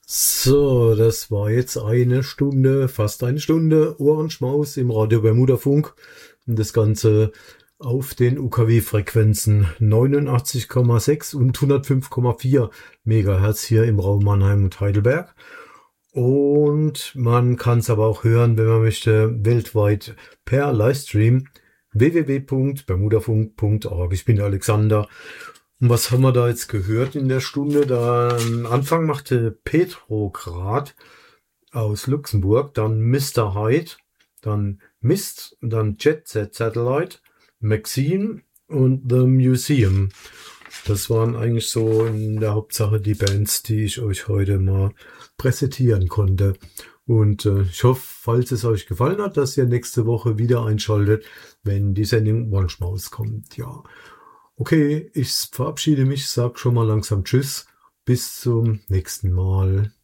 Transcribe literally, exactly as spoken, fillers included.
So, das war jetzt eine Stunde, fast eine Stunde Ohrenschmaus im Radio Bermuda Funk. Und das Ganze auf den U K W-Frequenzen neunundachtzig Komma sechs und hundertfünf Komma vier Megahertz hier im Raum Mannheim und Heidelberg. Und man kann es aber auch hören, wenn man möchte, weltweit per Livestream w w w punkt bermudafunk punkt org. Ich bin der Alexander. Und was haben wir da jetzt gehört in der Stunde? Da am Anfang machte Petrograd aus Luxemburg, dann Mister Hyde, dann Mist, dann Jet Set Satellite, Maxine und The Museum. Das waren eigentlich so in der Hauptsache die Bands, die ich euch heute mal präsentieren konnte. Und äh, ich hoffe, falls es euch gefallen hat, dass ihr nächste Woche wieder einschaltet, wenn die Sendung Ohrenschmaus kommt. Ja. Okay, ich verabschiede mich, sag schon mal langsam Tschüss, bis zum nächsten Mal.